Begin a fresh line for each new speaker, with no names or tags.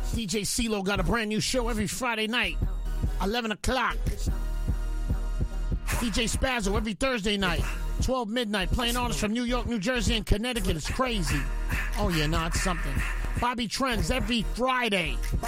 DJ CeeLo got a brand new show every Friday night, 11 o'clock. DJ Spazzo every Thursday night, 12 midnight, playing artists from New York, New Jersey, and Connecticut. It's crazy. Oh, yeah, no, it's something. Bobby Trends every Friday,